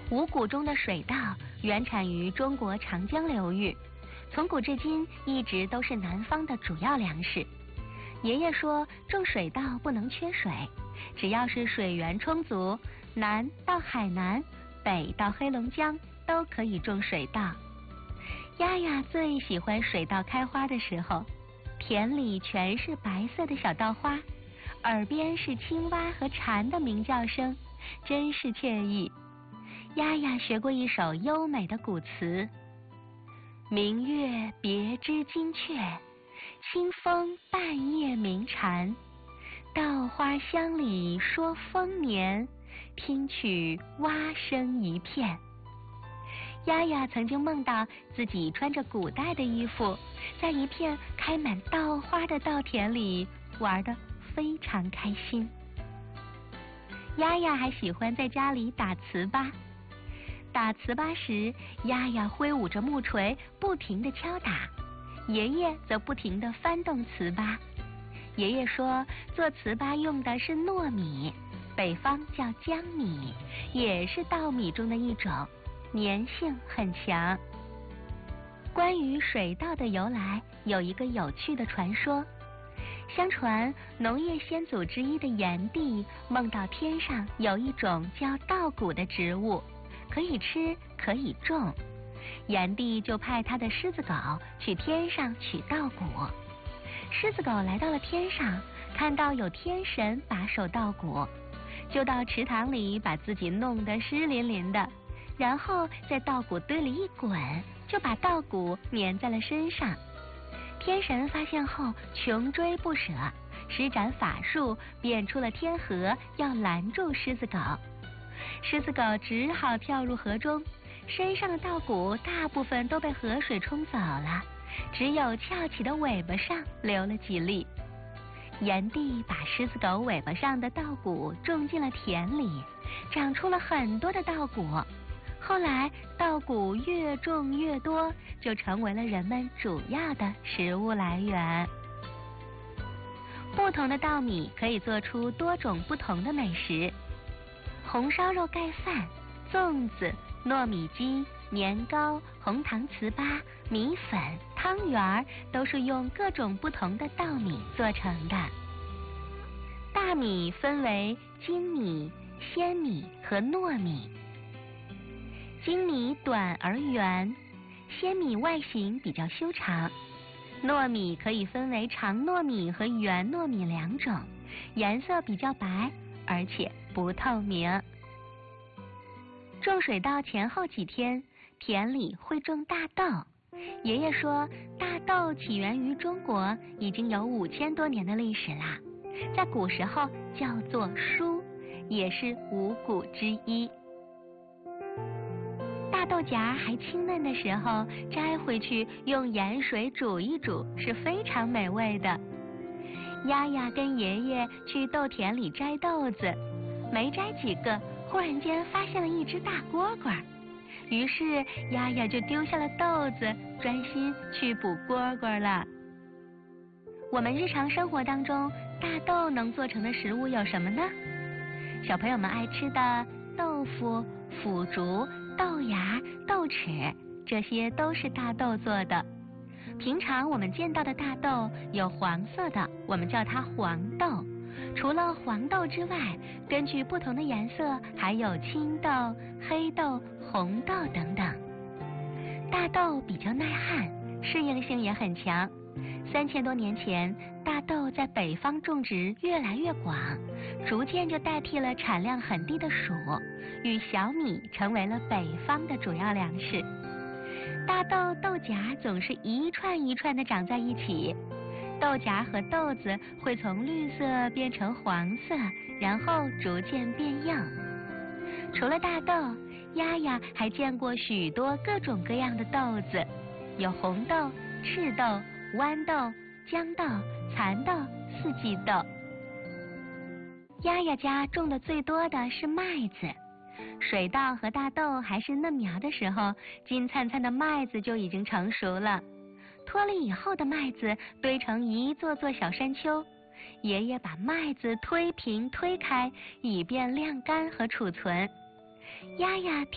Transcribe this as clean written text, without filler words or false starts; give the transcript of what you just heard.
五谷中的水稻原产于中国长江流域，从古至今一直都是南方的主要粮食。爷爷说，种水稻不能缺水，只要是水源充足，南到海南，北到黑龙江都可以种水稻。丫丫最喜欢水稻开花的时候，田里全是白色的小稻花，耳边是青蛙和蝉的鸣叫声，真是惬意。丫丫学过一首优美的古词：明月别枝惊鹊，清风半夜鸣蝉。稻花香里说丰年，听取蛙声一片。丫丫曾经梦到自己穿着古代的衣服，在一片开满稻花的稻田里玩得非常开心。丫丫还喜欢在家里打糍粑。打糍粑时，丫丫挥舞着木锤不停地敲打，爷爷则不停地翻动糍粑。爷爷说，做糍粑用的是糯米，北方叫江米，也是稻米中的一种，粘性很强。关于水稻的由来，有一个有趣的传说。相传农业先祖之一的炎帝梦到天上有一种叫稻谷的植物，可以吃可以种，炎帝就派他的狮子狗去天上取稻谷。狮子狗来到了天上，看到有天神把守稻谷，就到池塘里把自己弄得湿淋淋的，然后在稻谷堆里一滚，就把稻谷粘在了身上。天神发现后穷追不舍，施展法术变出了天河，要拦住狮子狗。狮子狗只好跳入河中，身上的稻谷大部分都被河水冲走了，只有翘起的尾巴上留了几粒。炎帝把狮子狗尾巴上的稻谷种进了田里，长出了很多的稻谷。后来稻谷越种越多，就成为了人们主要的食物来源。不同的稻米可以做出多种不同的美食，红烧肉盖饭、粽子、糯米鸡、年糕、红糖糍粑、米粉、汤圆都是用各种不同的稻米做成的。大米分为精米、鲜米和糯米。精米短而圆，鲜米外形比较修长。糯米可以分为长糯米和圆糯米两种，颜色比较白，而且不透明。种水稻前后几天，田里会种大豆。爷爷说，大豆起源于中国，已经有5000多年的历史啦，在古时候叫做黍，也是五谷之一。大豆荚还清嫩的时候，摘回去用盐水煮一煮，是非常美味的。丫丫跟爷爷去豆田里摘豆子，没摘几个，忽然间发现了一只大蝈蝈，于是丫丫就丢下了豆子，专心去捕蝈蝈了。我们日常生活当中，大豆能做成的食物有什么呢？小朋友们爱吃的豆腐、腐竹、豆芽、豆豉，这些都是大豆做的。平常我们见到的大豆有黄色的，我们叫它黄豆。除了黄豆之外，根据不同的颜色，还有青豆、黑豆、红豆等等。大豆比较耐旱，适应性也很强。3000多年前，大豆在北方种植越来越广，逐渐就代替了产量很低的黍，与小米成为了北方的主要粮食。大豆豆荚总是一串一串的长在一起，豆荚和豆子会从绿色变成黄色，然后逐渐变硬。除了大豆，丫丫还见过许多各种各样的豆子，有红豆、赤豆、豌豆、豇豆、蚕豆、四季豆。丫丫家种的最多的是麦子。水稻和大豆还是嫩苗的时候，金灿灿的麦子就已经成熟了。脱粒以后的麦子堆成一座座小山丘，爷爷把麦子推平推开，以便晾干和储存。丫丫